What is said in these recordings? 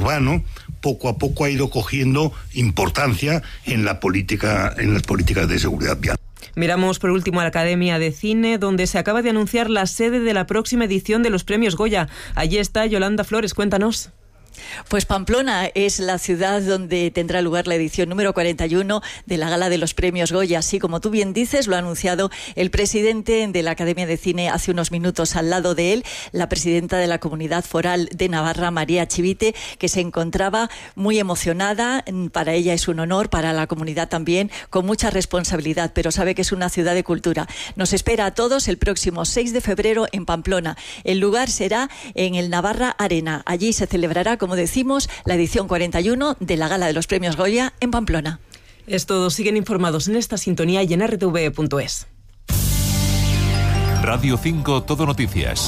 urbano, poco a poco ha ido cogiendo importancia en las políticas de seguridad vial. Miramos por último a la Academia de Cine, donde se acaba de anunciar la sede de la próxima edición de los Premios Goya. Allí está Yolanda Flores, cuéntanos. Pues Pamplona es la ciudad donde tendrá lugar la edición número 41 de la Gala de los Premios Goya. Así como tú bien dices, lo ha anunciado el presidente de la Academia de Cine hace unos minutos. Al lado de él, la presidenta de la Comunidad Foral de Navarra, María Chivite, que se encontraba muy emocionada. Para ella es un honor, para la comunidad también, con mucha responsabilidad, pero sabe que es una ciudad de cultura. Nos espera a todos el próximo 6 de febrero en Pamplona. El lugar será en el Navarra Arena. Allí se celebrará, como decimos, la edición 41 de la Gala de los Premios Goya en Pamplona. Es todo. Siguen informados en esta sintonía y en rtv.es. Radio 5 Todo Noticias.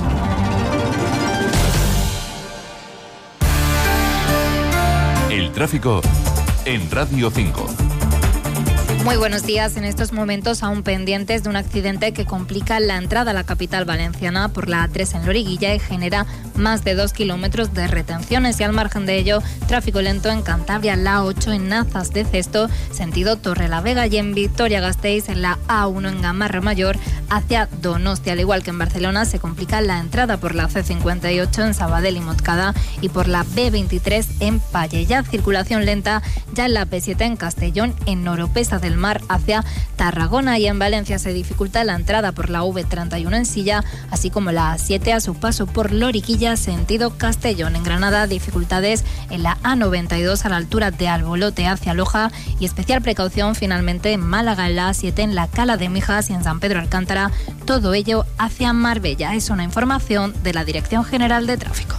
El tráfico en Radio 5. Muy buenos días. En estos momentos aún pendientes de un accidente que complica la entrada a la capital valenciana por la A3 en Loriguilla y genera más de 2 kilómetros de retenciones. Y al margen de ello, tráfico lento en Cantabria, la A8 en Nazas de Cesto, sentido Torrelavega, y en Vitoria-Gasteiz en la A1 en Gamarra Mayor hacia Donostia. Al igual que en Barcelona, se complica la entrada por la C58 en Sabadell y Montcada y por la B23 en Pallejà. Circulación lenta ya en la P7 en Castellón, en Oropesa del Mar hacia Tarragona, y en Valencia se dificulta la entrada por la V31 en Silla, así como la A7 a su paso por Loriquilla sentido Castellón. En Granada, dificultades en la A92 a la altura de Albolote hacia Loja, y especial precaución finalmente en Málaga, en la A7 en la Cala de Mijas y en San Pedro Alcántara, todo ello hacia Marbella. Es una información de la Dirección General de Tráfico.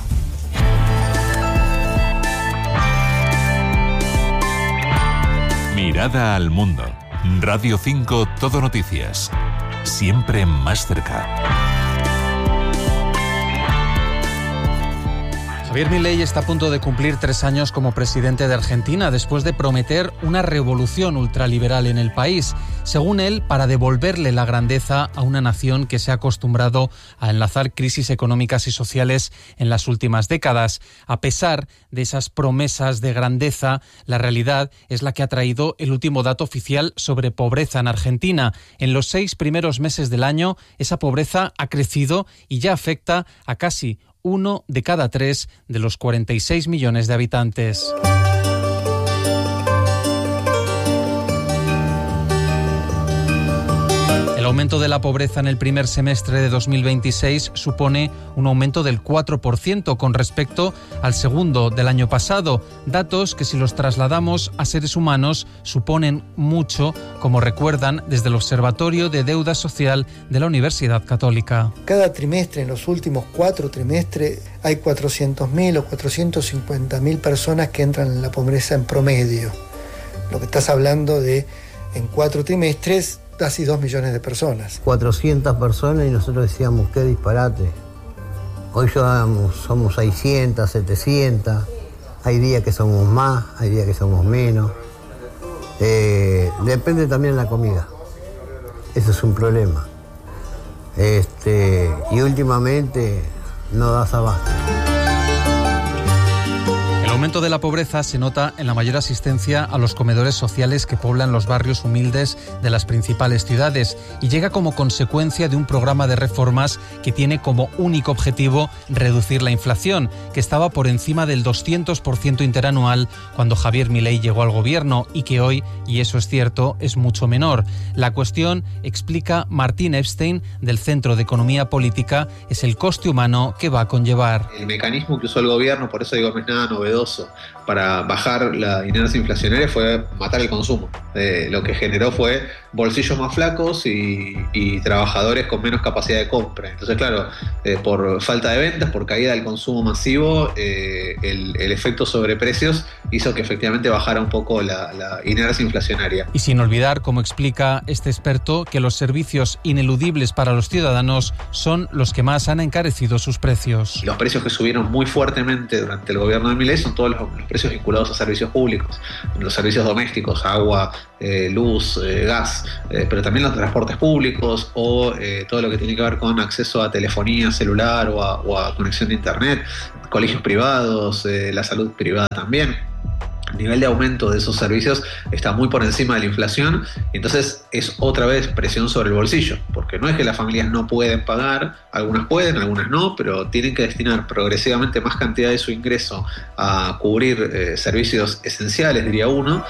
Mirada al mundo. Radio 5 Todo Noticias. Siempre más cerca. Javier Milei está a punto de cumplir 3 años como presidente de Argentina, después de prometer una revolución ultraliberal en el país, según él, para devolverle la grandeza a una nación que se ha acostumbrado a enlazar crisis económicas y sociales en las últimas décadas. A pesar de esas promesas de grandeza, la realidad es la que ha traído el último dato oficial sobre pobreza en Argentina. En los 6 primeros meses del año, esa pobreza ha crecido y ya afecta a casi 1 de cada 3 de los 46 millones de habitantes. El aumento de la pobreza en el primer semestre de 2026 supone un aumento del 4% con respecto al segundo del año pasado. Datos que, si los trasladamos a seres humanos, suponen mucho, como recuerdan desde el Observatorio de Deuda Social de la Universidad Católica. Cada trimestre, en los últimos 4 trimestres, hay 400.000 o 450.000 personas que entran en la pobreza en promedio. Lo que estás hablando de, en 4 trimestres, casi 2 millones de personas. 400 personas y nosotros decíamos, qué disparate. Hoy somos 600, 700. Hay días que somos más, hay días que somos menos. Depende también de la comida. Eso es un problema. Y últimamente no das abasto. El aumento de la pobreza se nota en la mayor asistencia a los comedores sociales que poblan los barrios humildes de las principales ciudades, y llega como consecuencia de un programa de reformas que tiene como único objetivo reducir la inflación, que estaba por encima del 200% interanual cuando Javier Milei llegó al gobierno, y que hoy, y eso es cierto, es mucho menor. La cuestión, explica Martín Epstein del Centro de Economía Política, es el coste humano que va a conllevar. El mecanismo que usó el gobierno, por eso digo, no es nada novedoso, para bajar la inercia inflacionaria, fue matar el consumo. Lo que generó fue bolsillos más flacos y trabajadores con menos capacidad de compra. Entonces, claro, por falta de ventas, por caída del consumo masivo, el efecto sobre precios hizo que efectivamente bajara un poco la inercia inflacionaria. Y sin olvidar, como explica este experto, que los servicios ineludibles para los ciudadanos son los que más han encarecido sus precios. Los precios que subieron muy fuertemente durante el gobierno de Milei son todos los precios vinculados a servicios públicos, los servicios domésticos, agua, luz, gas, pero también los transportes públicos o todo lo que tiene que ver con acceso a telefonía celular o a conexión de internet, colegios privados, la salud privada también el nivel de aumento de esos servicios está muy por encima de la inflación, y entonces es otra vez presión sobre el bolsillo, porque no es que las familias no pueden pagar, algunas pueden, algunas no, pero tienen que destinar progresivamente más cantidad de su ingreso a cubrir servicios esenciales, diría uno.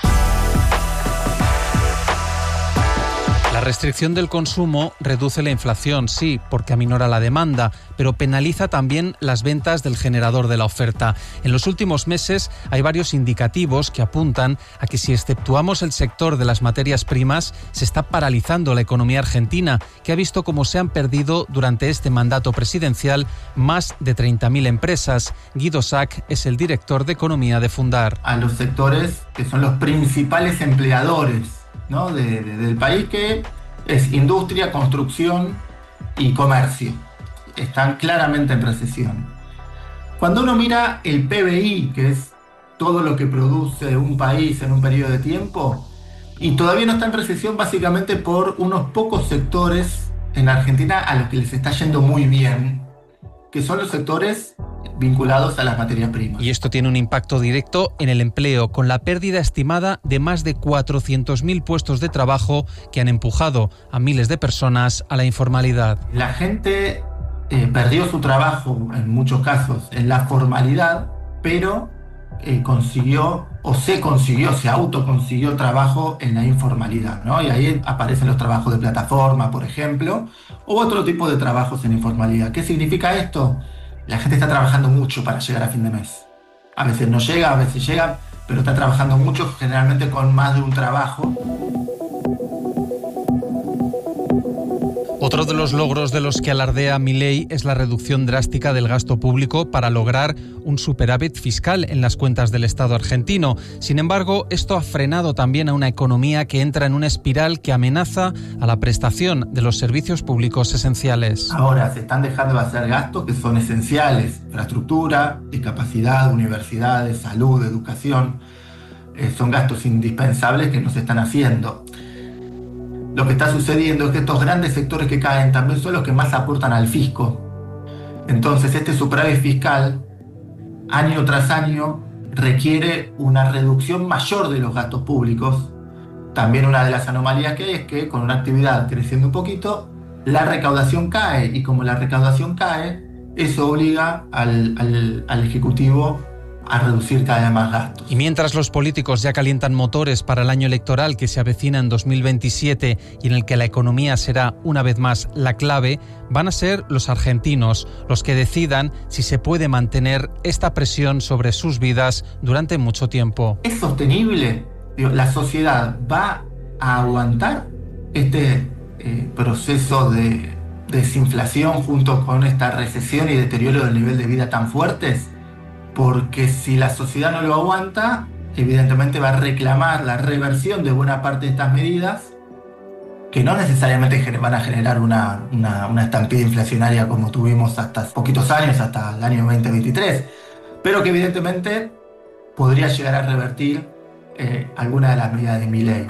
La restricción del consumo reduce la inflación, sí, porque aminora la demanda, pero penaliza también las ventas del generador de la oferta. En los últimos meses hay varios indicativos que apuntan a que si exceptuamos el sector de las materias primas, se está paralizando la economía argentina, que ha visto cómo se han perdido durante este mandato presidencial más de 30.000 empresas. Guido Sack es el director de Economía de Fundar. A los sectores que son los principales empleadores, ¿no? del país, que es industria, construcción y comercio. Están claramente en recesión. Cuando uno mira el PBI, que es todo lo que produce un país en un periodo de tiempo, y todavía no está en recesión básicamente por unos pocos sectores en Argentina a los que les está yendo muy bien, que son los sectores vinculados a las materias primas. Y esto tiene un impacto directo en el empleo, con la pérdida estimada de más de 400.000 puestos de trabajo que han empujado a miles de personas a la informalidad. La gente perdió su trabajo, en muchos casos, en la formalidad, pero se autoconsiguió trabajo en la informalidad, ¿no? Y ahí aparecen los trabajos de plataforma, por ejemplo, u otro tipo de trabajos en informalidad. ¿Qué significa esto? La gente está trabajando mucho para llegar a fin de mes. A veces no llega, a veces llega, pero está trabajando mucho, generalmente con más de un trabajo. Otro de los logros de los que alardea Milei es la reducción drástica del gasto público para lograr un superávit fiscal en las cuentas del Estado argentino. Sin embargo, esto ha frenado también a una economía que entra en una espiral que amenaza a la prestación de los servicios públicos esenciales. Ahora se están dejando de hacer gastos que son esenciales: infraestructura, discapacidad, universidades, salud, educación. Son gastos indispensables que no se están haciendo. Lo que está sucediendo es que estos grandes sectores que caen también son los que más aportan al fisco. Entonces, este superávit fiscal, año tras año, requiere una reducción mayor de los gastos públicos. También una de las anomalías que hay es que con una actividad creciendo un poquito, la recaudación cae, y como la recaudación cae, eso obliga al Ejecutivo a reducir cada vez más gastos. Y mientras los políticos ya calientan motores para el año electoral que se avecina en 2027 y en el que la economía será una vez más la clave, van a ser los argentinos los que decidan si se puede mantener esta presión sobre sus vidas durante mucho tiempo. ¿Es sostenible? ¿La sociedad va a aguantar este proceso de desinflación junto con esta recesión y deterioro del nivel de vida tan fuertes? Porque si la sociedad no lo aguanta, evidentemente va a reclamar la reversión de buena parte de estas medidas, que no necesariamente van a generar una estampida inflacionaria como tuvimos hasta poquitos años, hasta el año 2023, pero que evidentemente podría llegar a revertir alguna de las medidas de Milei.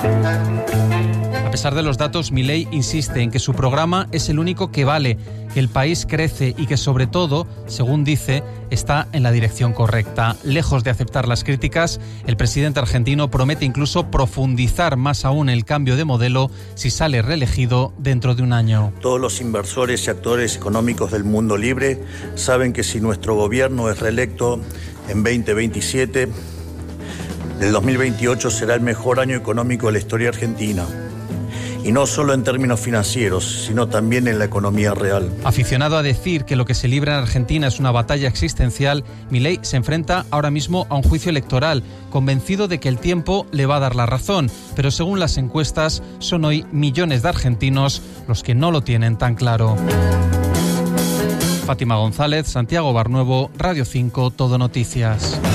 A pesar de los datos, Milei insiste en que su programa es el único que vale, que el país crece y que sobre todo, según dice, está en la dirección correcta. Lejos de aceptar las críticas, el presidente argentino promete incluso profundizar más aún el cambio de modelo si sale reelegido dentro de un año. Todos los inversores y actores económicos del mundo libre saben que si nuestro gobierno es reelecto en 2027, el 2028 será el mejor año económico de la historia argentina. Y no solo en términos financieros, sino también en la economía real. Aficionado a decir que lo que se libra en Argentina es una batalla existencial, Milei se enfrenta ahora mismo a un juicio electoral, convencido de que el tiempo le va a dar la razón, pero según las encuestas, son hoy millones de argentinos los que no lo tienen tan claro. Fátima González, Santiago Barnuevo, Radio 5, Todo Noticias.